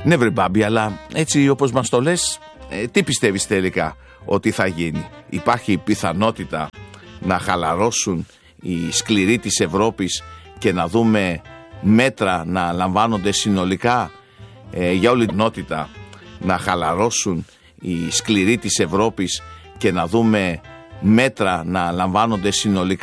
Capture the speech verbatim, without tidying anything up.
Ναι βρε Μπάμπη, αλλά έτσι όπως μας το λες, ε, τι πιστεύεις τελικά ότι θα γίνει? Υπάρχει πιθανότητα να χαλαρώσουν οι σκληροί της Ευρώπης και να δούμε μέτρα να λαμβάνονται συνολικά ε, για όλη την ενότητα, να χαλαρώσουν οι σκληροί της Ευρώπης και να δούμε μέτρα να λαμβάνονται συνολικά